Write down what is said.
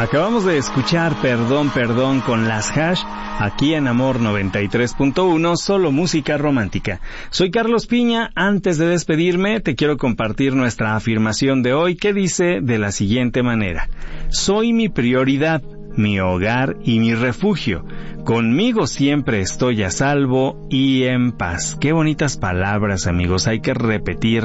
Acabamos de escuchar Perdón, Perdón con Las Hash, aquí en Amor 93.1, solo música romántica. Soy Carlos Piña. Antes de despedirme, te quiero compartir nuestra afirmación de hoy, que dice de la siguiente manera: soy mi prioridad, mi hogar y mi refugio. Conmigo siempre estoy a salvo y en paz. Qué bonitas palabras, amigos. Hay que repetir